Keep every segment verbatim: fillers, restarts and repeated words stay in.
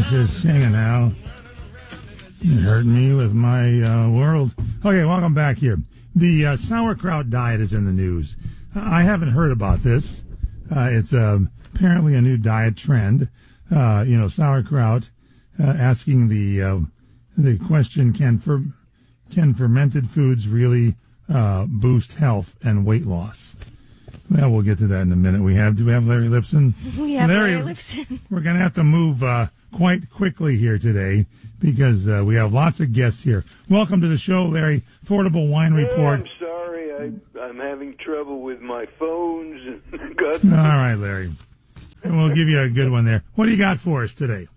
Just singing now. You hurt me with my uh, world. Okay, welcome back here. The uh, sauerkraut diet is in the news. I haven't heard about this. Uh, it's uh, apparently a new diet trend. Uh, you know, sauerkraut, uh, asking the uh, the question, can fer- can fermented foods really uh, boost health and weight loss? Well, we'll get to that in a minute. We have, do we have Larry Lipson? We have Larry, Larry Lipson. We're going to have to move uh, quite quickly here today because uh, we have lots of guests here. Welcome to the show, Larry. Affordable Wine Yeah, Report. I'm sorry. I, I'm having trouble with my phones. God. All right, Larry. And we'll give you a good one there. What do you got for us today?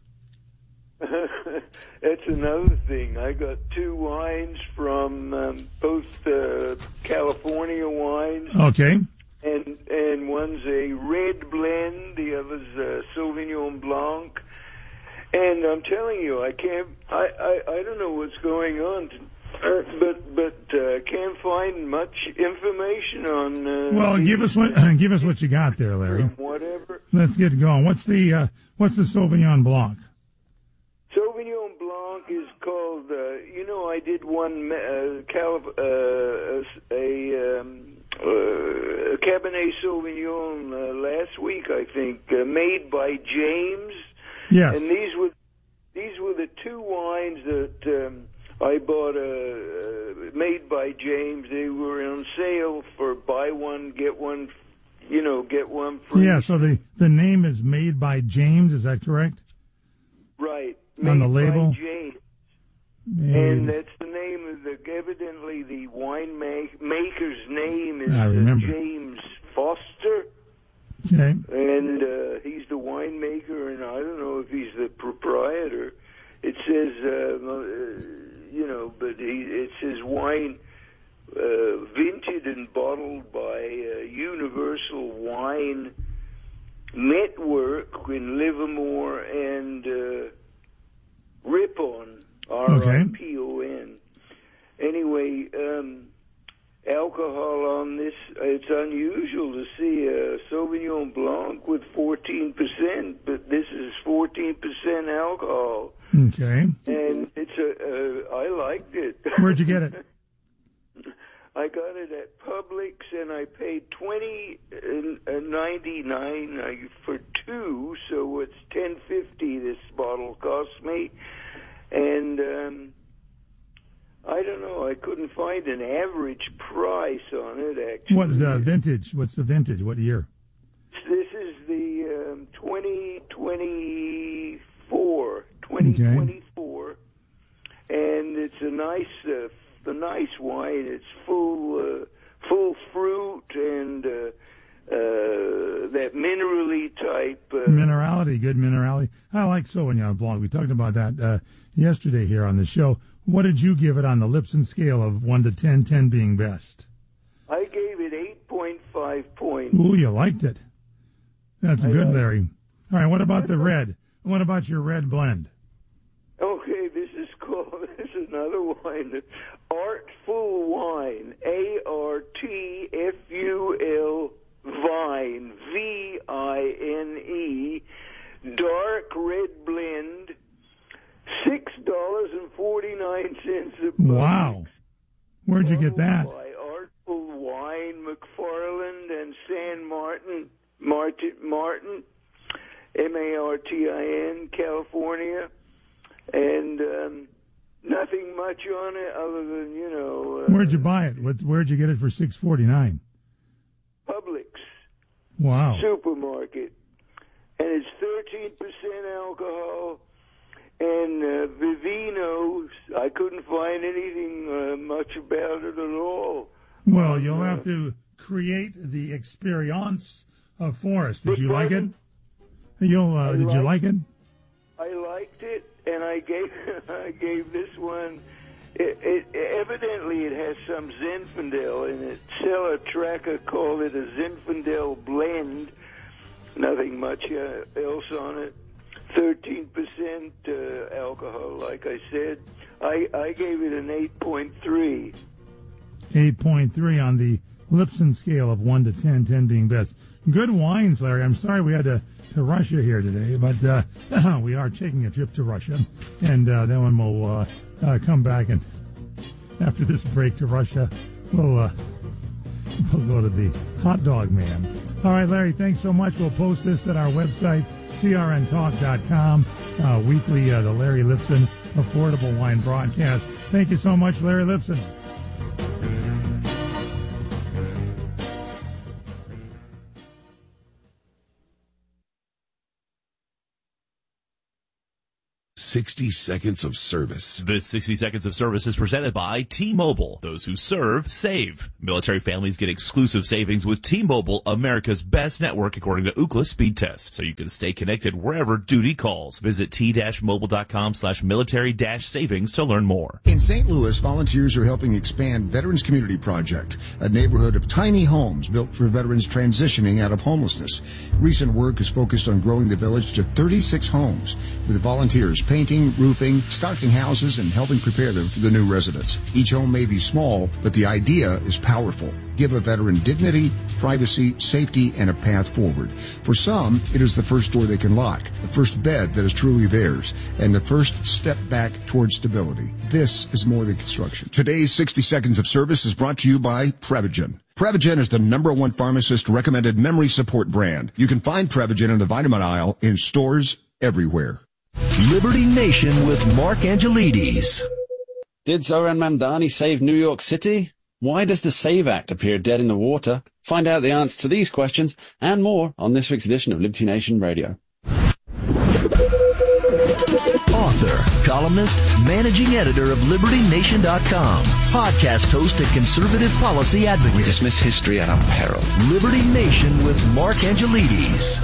That's another thing. I got two wines from um, both uh, California wines. Okay. And and one's a red blend, the other's a Sauvignon Blanc. And I'm telling you, I can't, I, I, I don't know what's going on, uh, but but uh, can't find much information on. Uh, Well, give us what give us what you got there, Larry. Whatever. Let's get going. What's the uh, what's the Sauvignon Blanc? Sauvignon Blanc is called. Uh, you know, I did one uh, Calif- uh, a. Um, Uh, Cabernet Sauvignon uh, last week, I think, uh, made by James. Yes. And these were these were the two wines that um, I bought, uh, uh, made by James. They were on sale for buy one get one, you know, get one free. Yeah. So the the name is Made by James. Is that correct? Right. On Made the label. by James. Made. And that's the name of the, evidently the wine make, maker's name is I uh, remember. James Foster. Okay. And uh, he's the winemaker, and I don't know if he's the proprietor. It says, uh, uh, you know, but he, it says wine uh, vinted and bottled by uh, Universal Wine Network in Livermore and uh, Ripon. R I P O N. Anyway, um, alcohol on this, it's unusual to see a Sauvignon Blanc with fourteen percent, but this is fourteen percent alcohol. Okay. And it's a, uh, I liked it. Where'd you get it? I got it at Publix, and I paid twenty ninety-nine for two, so it's ten fifty. This bottle cost me. And um, I don't know. I couldn't find an average price on it. Actually, What uh, vintage? What's the vintage? What year? This is the um, twenty twenty-four, twenty twenty-four, and it's a nice, uh, a nice wine. It's full, uh, full fruit and uh, uh, that minerally type. Uh, Minerality, good minerality. I like Sauvignon Blanc. We talked about that uh, yesterday here on the show. What did you give it on the Lipson scale of one to ten, ten being best? I gave it eight point five points. Ooh, you liked it. That's I good, like Larry. All right, what about the red? What about your red blend? Okay, this is called, this is another wine. Artful Wine, A R T F U L Vine, V I N E, dark red blend, six dollars and forty-nine cents a bottle. Wow. Where'd you get that? By Artful Wine, McFarland and San Martin, Martin, Martin, M A R T I N, California. And um, nothing much on it other than, you know... Uh, Where'd you buy it? What, where'd you get it for six forty-nine? Publix. Wow. Supermarket. And it's thirteen percent alcohol. And uh, Vivino, I couldn't find anything uh, much about it at all. Well, you'll have to create the experience of Forest. Did you like it? You'll, uh, did you like it? I liked it, and I gave I gave this one. It, it, evidently, it has some Zinfandel in it. Cellar Tracker called it a Zinfandel blend. Nothing much uh, else on it. thirteen percent uh, alcohol, like I said. I, I gave it an eight point three. eight point three on the Lipson scale of one to ten, ten being best. Good wines, Larry. I'm sorry we had to, to Russia here today, but uh, we are taking a trip to Russia, and uh, then when we'll uh, uh, come back, and after this break to Russia, we'll, uh, we'll go to the hot dog man. All right, Larry, thanks so much. We'll post this at our website, C R N talk dot com, uh, weekly, uh, the Larry Lipson Affordable Wine Broadcast. Thank you so much, Larry Lipson. sixty seconds of service. This sixty seconds of service is presented by T-Mobile. Those who serve, save. Military families get exclusive savings with T-Mobile, America's best network according to Ookla speed test. So you can stay connected wherever duty calls. Visit t-mobile.com slash military dash savings to learn more. In Saint Louis, volunteers are helping expand Veterans Community Project, a neighborhood of tiny homes built for veterans transitioning out of homelessness. Recent work is focused on growing the village to thirty-six homes, with volunteers painting, roofing, stocking houses, and helping prepare them for the new residents. Each home may be small, but the idea is powerful. Give a veteran dignity, privacy, safety, and a path forward. For some, it is the first door they can lock, the first bed that is truly theirs, and the first step back towards stability. This is more than construction. Today's sixty seconds of service is brought to you by Prevagen. Prevagen is the number one pharmacist-recommended memory support brand. You can find Prevagen in the vitamin aisle in stores everywhere. Liberty Nation with Mark Angelides. Did Zoran Mamdani save New York City? Why does the SAVE Act appear dead in the water? Find out the answer to these questions and more on this week's edition of Liberty Nation Radio. Author, columnist, managing editor of Liberty Nation dot com, podcast host and conservative policy advocate. We dismiss history at our peril. Liberty Nation with Mark Angelides.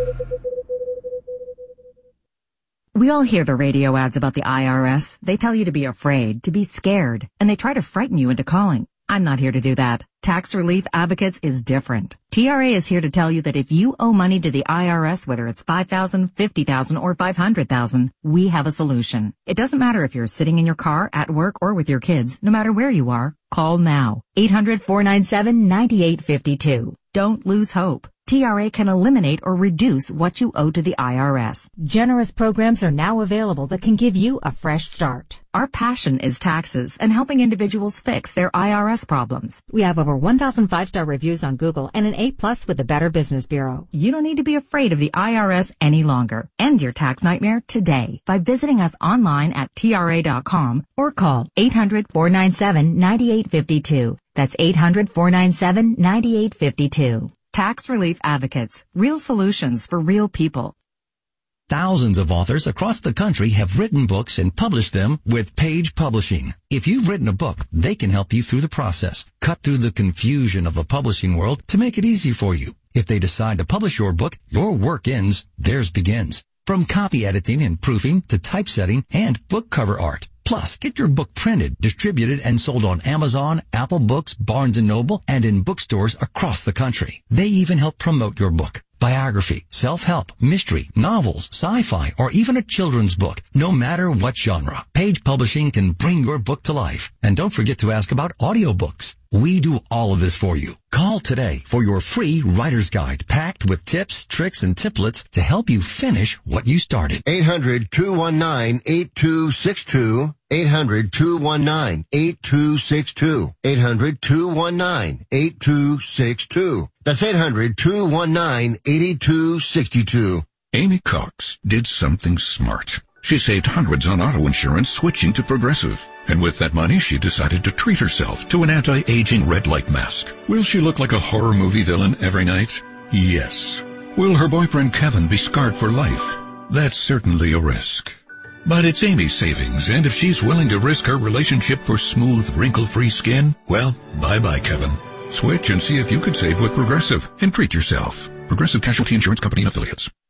We all hear the radio ads about the I R S. They tell you to be afraid, to be scared, and they try to frighten you into calling. I'm not here to do that. Tax Relief Advocates is different. T R A is here to tell you that if you owe money to the I R S, whether it's five thousand dollars, fifty thousand dollars, or five hundred thousand dollars, we have a solution. It doesn't matter if you're sitting in your car, at work, or with your kids. No matter where you are, call now. eight hundred, four nine seven, nine eight five two. Don't lose hope. T R A can eliminate or reduce what you owe to the I R S. Generous programs are now available that can give you a fresh start. Our passion is taxes and helping individuals fix their I R S problems. We have over one thousand five-star reviews on Google and an A plus with the Better Business Bureau. You don't need to be afraid of the I R S any longer. End your tax nightmare today by visiting us online at T R A dot com or call eight hundred, four nine seven, nine eight five two. That's eight hundred, four nine seven, nine eight five two. Tax Relief Advocates. Real solutions for real people. Thousands of authors across the country have written books and published them with Page Publishing. If you've written a book, they can help you through the process. Cut through the confusion of the publishing world to make it easy for you. If they decide to publish your book, your work ends, theirs begins. From copy editing and proofing to typesetting and book cover art. Plus, get your book printed, distributed, and sold on Amazon, Apple Books, Barnes and Noble, and in bookstores across the country. They even help promote your book. Biography, self-help, mystery, novels, sci-fi, or even a children's book. No matter what genre, Page Publishing can bring your book to life. And don't forget to ask about audiobooks. We do all of this for you. Call today for your free writer's guide packed with tips, tricks, and templates to help you finish what you started. eight hundred, two one nine, eight two six two. eight hundred, two one nine, eight two six two. eight hundred, two one nine, eight two six two. That's eight hundred, two one nine, eight two six two. Amy Cox did something smart. She saved hundreds on auto insurance switching to Progressive. And with that money, she decided to treat herself to an anti-aging red light mask. Will she look like a horror movie villain every night? Yes. Will her boyfriend Kevin be scarred for life? That's certainly a risk. But it's Amy's savings, and if she's willing to risk her relationship for smooth, wrinkle-free skin, well, bye-bye, Kevin. Switch and see if you could save with Progressive and treat yourself. Progressive Casualty Insurance Company and Affiliates.